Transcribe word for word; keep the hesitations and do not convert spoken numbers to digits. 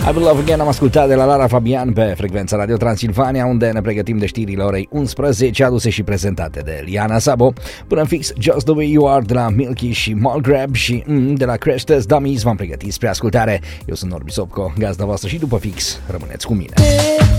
I Will Love Again am ascultat de la Lara Fabian pe frecvența Radio Transilvania, unde ne pregătim de știrile orei unsprezece, aduse și prezentate de Liana Sabo. Până în fix, Just The Way You Are de la Milky și Mall Grab și mm, de la Crash Test Dummies v-am pregătit spre ascultare. Eu sunt Norbi Sopco, gazda voastră, și după fix rămâneți cu mine.